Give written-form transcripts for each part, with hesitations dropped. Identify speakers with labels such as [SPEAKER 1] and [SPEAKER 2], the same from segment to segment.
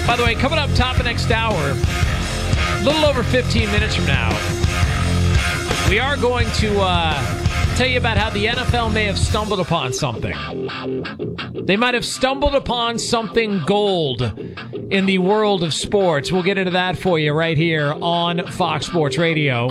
[SPEAKER 1] By the way, coming up top of next hour, a little over 15 minutes from now, we are going to tell you about how the NFL may have stumbled upon something. They might have stumbled upon something gold in the world of sports. We'll get into that for you right here on Fox Sports Radio.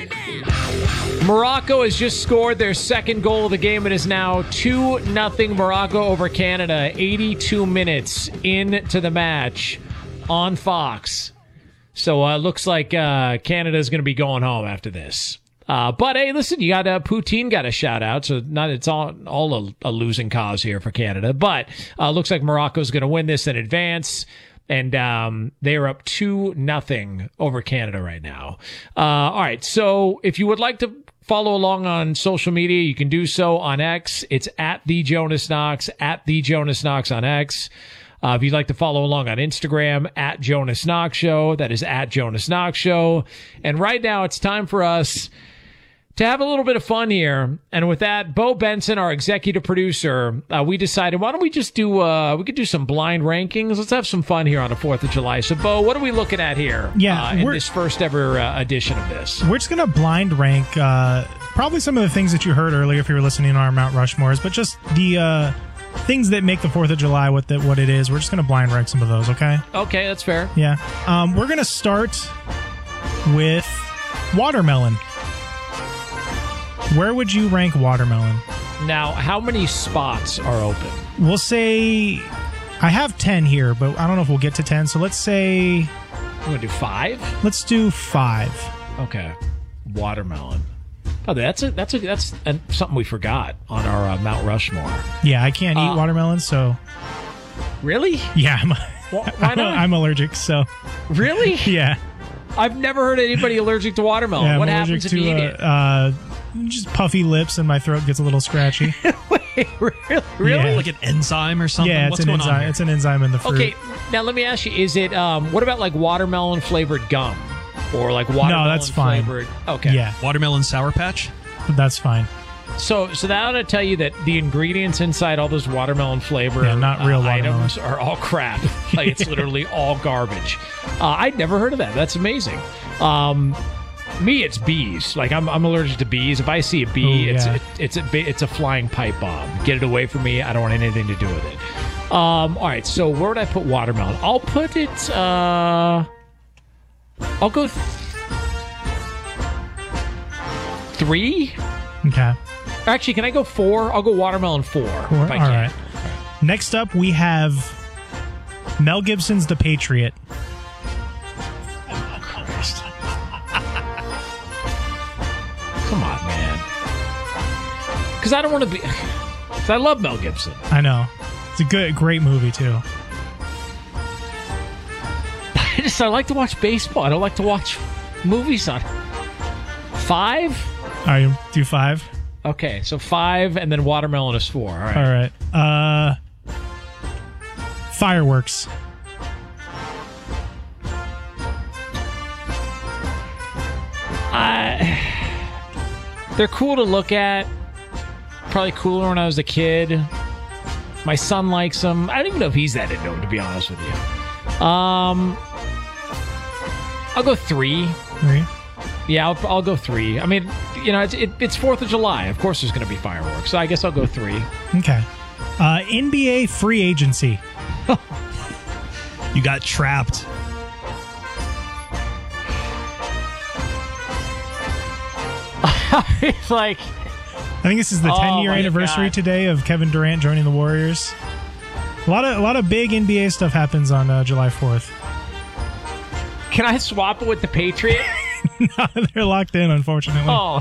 [SPEAKER 1] Morocco has just scored their second goal of the game. It is now 2-0 Morocco over Canada, 82 minutes into the match on Fox. So it looks like Canada is going to be going home after this. But hey, listen, you got Poutine got a shout out, so it's all a losing cause here for Canada. But looks like Morocco's going to win this in advance, and they are up 2-0 over Canada right now. All right, so if you would like to follow along on social media, you can do so on X. It's at The Jonas Knox, at The Jonas Knox on X. If you'd like to follow along on Instagram, at Jonas Knox Show, that is at Jonas Knox Show. And right now it's time for us to have a little bit of fun here. And with that, Bo Benson, our executive producer, we decided, why don't we just do, we could do some blind rankings. Let's have some fun here on the 4th of July. So, Bo, what are we looking at here in this first ever edition of this?
[SPEAKER 2] We're just going to blind rank probably some of the things that you heard earlier if you were listening to our Mount Rushmores, but just the things that make the 4th of July what it is. We're just going to blind rank some of those, okay?
[SPEAKER 1] Okay, that's fair.
[SPEAKER 2] Yeah. We're going to start with watermelon. Where would you rank watermelon?
[SPEAKER 1] Now, how many spots are open?
[SPEAKER 2] We'll say I have 10 here, but I don't know if we'll get to 10. So let's say
[SPEAKER 1] you want to do 5?
[SPEAKER 2] Let's do 5.
[SPEAKER 1] Okay, watermelon. Oh, that's something we forgot on our Mount Rushmore.
[SPEAKER 2] Yeah, I can't eat watermelon, so
[SPEAKER 1] really?
[SPEAKER 2] Yeah,
[SPEAKER 1] why not?
[SPEAKER 2] I'm allergic, so
[SPEAKER 1] really?
[SPEAKER 2] Yeah,
[SPEAKER 1] I've never heard anybody allergic to watermelon.
[SPEAKER 2] Yeah,
[SPEAKER 1] what happens if you eat it?
[SPEAKER 2] Just puffy lips and my throat gets a little scratchy.
[SPEAKER 1] Wait, really?
[SPEAKER 2] Yeah.
[SPEAKER 3] Like an enzyme or something?
[SPEAKER 2] Yeah,
[SPEAKER 3] What's going
[SPEAKER 2] enzyme.
[SPEAKER 3] on here?
[SPEAKER 2] It's an enzyme in the fruit.
[SPEAKER 1] Okay, now let me ask you: is it what about like watermelon flavored gum, or like watermelon
[SPEAKER 2] that's fine.
[SPEAKER 1] flavored? Okay,
[SPEAKER 2] Yeah,
[SPEAKER 3] Watermelon Sour Patch?
[SPEAKER 2] that's fine.
[SPEAKER 1] So that ought to tell you that the ingredients inside all those watermelon flavor
[SPEAKER 2] not real watermelon
[SPEAKER 1] items are all crap. Like it's literally all garbage. I'd never heard of that. That's amazing. Me, it's bees. Like I'm allergic to bees. If I see a bee, it's a flying pipe bomb. Get it away from me. I don't want anything to do with it. All right. So where would I put watermelon? I'll put it. I'll go 3.
[SPEAKER 2] Okay.
[SPEAKER 1] Actually, can I go 4? I'll go watermelon 4. If I
[SPEAKER 2] All
[SPEAKER 1] can.
[SPEAKER 2] right. Next up, we have Mel Gibson's The Patriot.
[SPEAKER 1] Come on, man. Because I don't want to be. Because I love Mel Gibson.
[SPEAKER 2] I know. It's a great movie, too.
[SPEAKER 1] I like to watch baseball. I don't like to watch movies on 5?
[SPEAKER 2] All right, do 5.
[SPEAKER 1] Okay, so 5, and then watermelon is 4. All right.
[SPEAKER 2] All right. Fireworks.
[SPEAKER 1] They're cool to look at. Probably cooler when I was a kid. My son likes them. I don't even know if he's that into them, to be honest with you. I'll go 3.
[SPEAKER 2] 3.
[SPEAKER 1] Yeah, I'll go 3. I mean, it's 4th of July. Of course there's going to be fireworks. So I guess I'll go 3.
[SPEAKER 2] Okay. NBA free agency.
[SPEAKER 3] You got trapped.
[SPEAKER 1] It's like...
[SPEAKER 2] I think this is the 10-year anniversary
[SPEAKER 1] God.
[SPEAKER 2] today of Kevin Durant joining the Warriors. A lot of big NBA stuff happens on July 4th.
[SPEAKER 1] Can I swap it with the Patriot?
[SPEAKER 2] No, they're locked in, unfortunately.
[SPEAKER 1] Oh,